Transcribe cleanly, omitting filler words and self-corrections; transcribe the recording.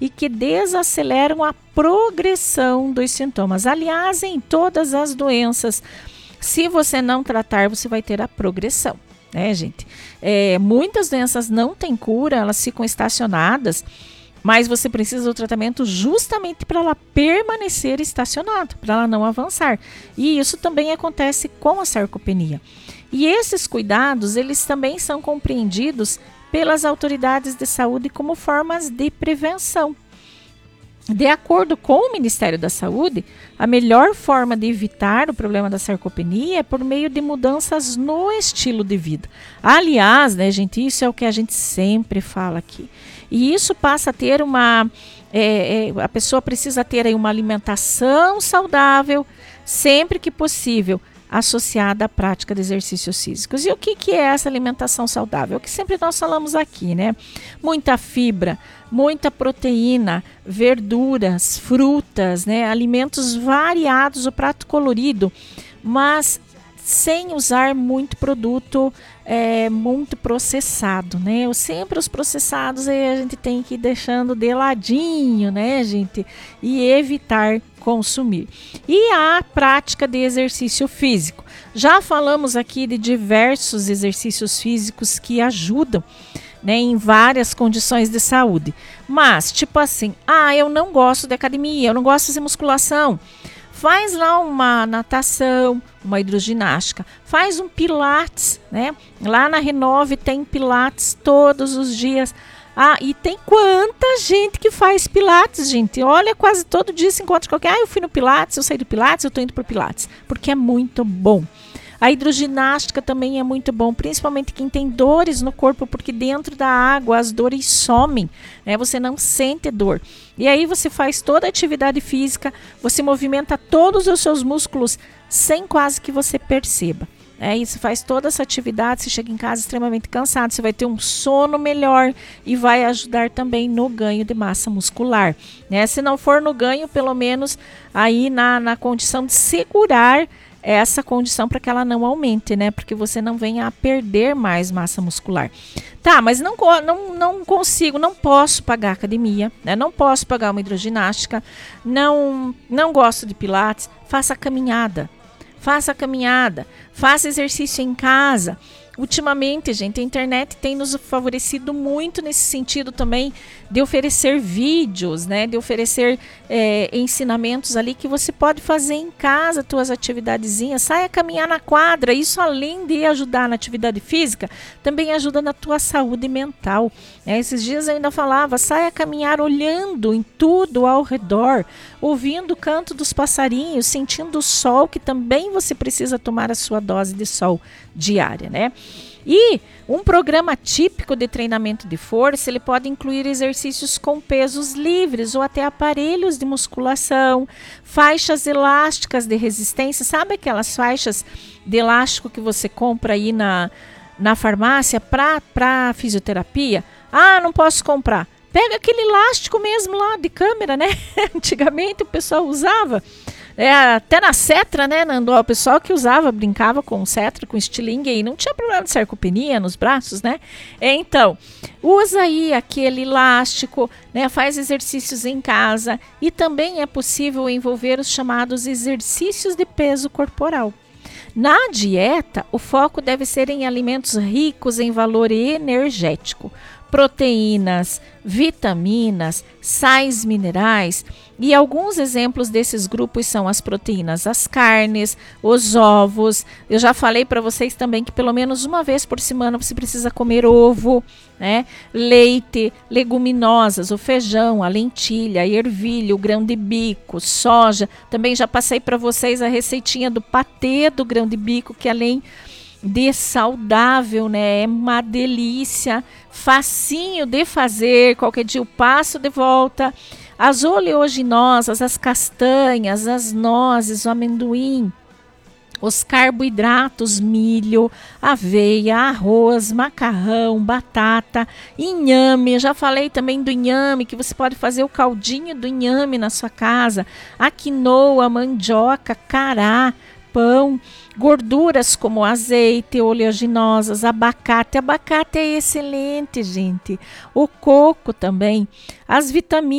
e que desaceleram a progressão dos sintomas. Aliás, em todas as doenças, se você não tratar, você vai ter a progressão, né, gente? Muitas doenças não têm cura, elas ficam estacionadas, mas você precisa do tratamento justamente para ela permanecer estacionada, para ela não avançar. E isso também acontece com a sarcopenia. E esses cuidados, eles também são compreendidos pelas autoridades de saúde como formas de prevenção. De acordo com o Ministério da Saúde, a melhor forma de evitar o problema da sarcopenia é por meio de mudanças no estilo de vida. Aliás, né, gente, isso é o que a gente sempre fala aqui. E isso passa a ter a pessoa precisa ter aí uma alimentação saudável, sempre que possível, associada à prática de exercícios físicos. E o que é essa alimentação saudável? O que sempre nós falamos aqui, né? Muita fibra, muita proteína, verduras, frutas, né? Alimentos variados, o prato colorido, mas sem usar muito produto muito processado, né? Sempre os processados aí a gente tem que ir deixando de ladinho, né, gente? E evitar consumir. E a prática de exercício físico. Já falamos aqui de diversos exercícios físicos que ajudam, né, em várias condições de saúde. Mas, tipo assim, eu não gosto de academia, eu não gosto de fazer musculação. Faz lá uma natação, uma hidroginástica, faz um pilates, né? Lá na Renove tem pilates todos os dias. E tem quanta gente que faz pilates, gente. Olha, quase todo dia se encontra com alguém. Eu fui no pilates, eu saí do pilates, eu estou indo para o pilates. Porque é muito bom. A hidroginástica também é muito bom, principalmente quem tem dores no corpo, porque dentro da água as dores somem, né? Você não sente dor. E aí você faz toda a atividade física, você movimenta todos os seus músculos sem quase que você perceba. E você faz toda essa atividade, você chega em casa extremamente cansado, você vai ter um sono melhor e vai ajudar também no ganho de massa muscular, né? Se não for no ganho, pelo menos aí na condição de segurar essa condição para que ela não aumente, né? Porque você não venha a perder mais massa muscular. Tá, mas não consigo, não posso pagar academia, né? Não posso pagar uma hidroginástica, não gosto de pilates, faça caminhada, faça exercício em casa. Ultimamente, gente, a internet tem nos favorecido muito nesse sentido também de oferecer vídeos, né? De oferecer ensinamentos ali que você pode fazer em casa, tuas atividadezinhas. Saia caminhar na quadra. Isso, além de ajudar na atividade física, também ajuda na tua saúde mental. Esses dias eu ainda falava, saia caminhar olhando em tudo ao redor, ouvindo o canto dos passarinhos, sentindo o sol, que também você precisa tomar a sua dose de sol diária, né? E um programa típico de treinamento de força, ele pode incluir exercícios com pesos livres ou até aparelhos de musculação, faixas elásticas de resistência. Sabe aquelas faixas de elástico que você compra aí na farmácia para fisioterapia? Não posso comprar. Pega aquele elástico mesmo lá de câmera, né? Antigamente o pessoal usava. Até na Setra, né, Nando? O pessoal que brincava com Setra, com estilingue e não tinha problema de sarcopenia nos braços, né? Então, usa aí aquele elástico, né? Faz exercícios em casa e também é possível envolver os chamados exercícios de peso corporal. Na dieta, o foco deve ser em alimentos ricos em valor energético, proteínas, vitaminas, sais minerais, e alguns exemplos desses grupos são as proteínas, as carnes, os ovos. Eu já falei para vocês também que pelo menos uma vez por semana você precisa comer ovo, né? Leite, leguminosas, o feijão, a lentilha, a ervilha, o grão de bico, soja. Também já passei para vocês a receitinha do patê do grão de bico, que além de saudável, né? É uma delícia, facinho de fazer, qualquer dia eu passo de volta. As oleaginosas, as castanhas, as nozes, o amendoim, os carboidratos, milho, aveia, arroz, macarrão, batata, inhame. Já falei também do inhame, que você pode fazer o caldinho do inhame na sua casa, a quinoa, a mandioca, cará, pão, gorduras como azeite, oleaginosas, abacate. Abacate é excelente, gente. O coco também. As vitaminas.